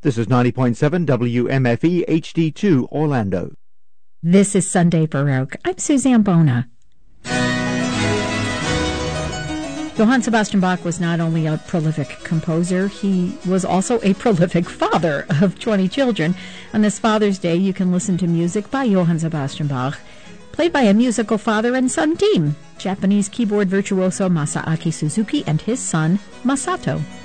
This is 90.7 WMFE HD2 Orlando. This is Sunday Baroque. I'm Suzanne Bona. Johann Sebastian Bach was not only a prolific composer, he was also a prolific father of 20 children. On this Father's Day, you can listen to music by Johann Sebastian Bach, played by a musical father and son team, Japanese keyboard virtuoso Masaaki Suzuki and his son, Masato.